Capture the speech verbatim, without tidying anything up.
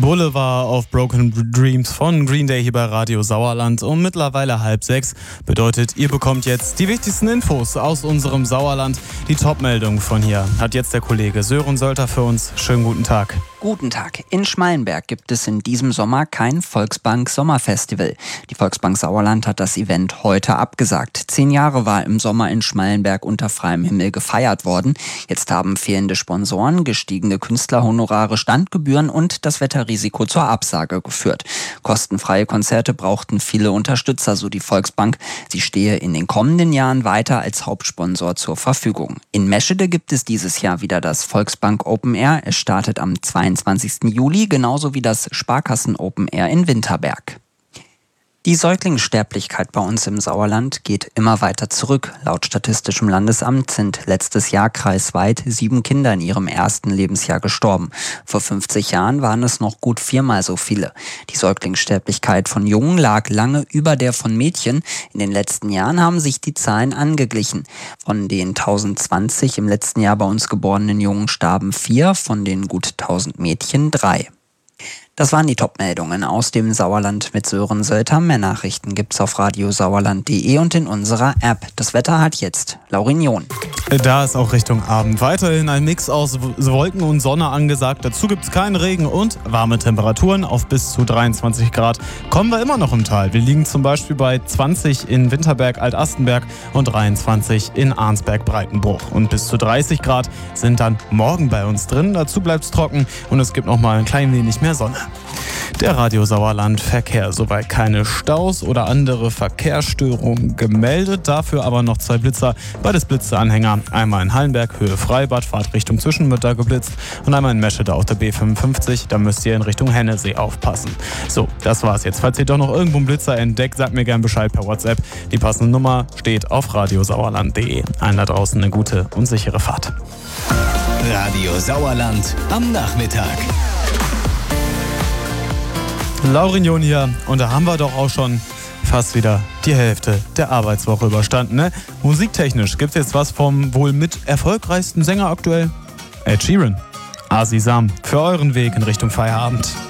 Boulevard of Broken Dreams von Green Day hier bei Radio Sauerland. Um mittlerweile halb sechs bedeutet, ihr bekommt jetzt die wichtigsten Infos aus unserem Sauerland. Die Top-Meldung von hier hat jetzt der Kollege Sören Sölter für uns. Schönen guten Tag. Guten Tag. In Schmallenberg gibt es in diesem Sommer kein Volksbank Sommerfestival. Die Volksbank Sauerland hat das Event heute abgesagt. Zehn Jahre war im Sommer in Schmallenberg unter freiem Himmel gefeiert worden. Jetzt haben fehlende Sponsoren, gestiegene Künstlerhonorare, Standgebühren und das Wetterrisiko zur Absage geführt. Kostenfreie Konzerte brauchten viele Unterstützer, so die Volksbank. Sie stehe in den kommenden Jahren weiter als Hauptsponsor zur Verfügung. In Meschede gibt es dieses Jahr wieder das Volksbank Open Air. Es startet am zweiundzwanzigsten Juli, genauso wie das Sparkassen Open Air in Winterberg. Die Säuglingssterblichkeit bei uns im Sauerland geht immer weiter zurück. Laut Statistischem Landesamt sind letztes Jahr kreisweit sieben Kinder in ihrem ersten Lebensjahr gestorben. Vor fünfzig Jahren waren es noch gut viermal so viele. Die Säuglingssterblichkeit von Jungen lag lange über der von Mädchen. In den letzten Jahren haben sich die Zahlen angeglichen. Von den tausendzwanzig im letzten Jahr bei uns geborenen Jungen starben vier, von den gut tausend Mädchen drei. Das waren die Top-Meldungen aus dem Sauerland mit Sören Sölter. Mehr Nachrichten gibt's auf radiosauerland punkt de und in unserer App. Das Wetter hat jetzt Laurin John. Da ist auch Richtung Abend weiterhin ein Mix aus Wolken und Sonne angesagt. Dazu gibt's keinen Regen und warme Temperaturen auf bis zu dreiundzwanzig Grad. Kommen wir immer noch im Tal. Wir liegen zum Beispiel bei zwanzig in Winterberg, Altastenberg und dreiundzwanzig in Arnsberg-Breitenbruch. Und bis zu dreißig Grad sind dann morgen bei uns drin. Dazu bleibt's trocken und es gibt noch mal ein klein wenig mehr Sonne. Der Radio Sauerland Verkehr. Soweit keine Staus oder andere Verkehrsstörungen gemeldet. Dafür aber noch zwei Blitzer. Beides Blitzeanhänger. Einmal in Hallenberg, Höhe Freibad, Fahrtrichtung Zwischenmütter geblitzt. Und einmal in Meschede auf der B fünfundfünfzig. Da müsst ihr in Richtung Hennesee aufpassen. So, das war's jetzt. Falls ihr doch noch irgendwo einen Blitzer entdeckt, sagt mir gerne Bescheid per WhatsApp. Die passende Nummer steht auf radiosauerland punkt de. Allen da draußen eine gute und sichere Fahrt. Radio Sauerland am Nachmittag. Laurin John hier und da haben wir doch auch schon fast wieder die Hälfte der Arbeitswoche überstanden. Ne? Musiktechnisch gibt es jetzt was vom wohl mit erfolgreichsten Sänger aktuell, Ed Sheeran. Asi Sam, für euren Weg in Richtung Feierabend.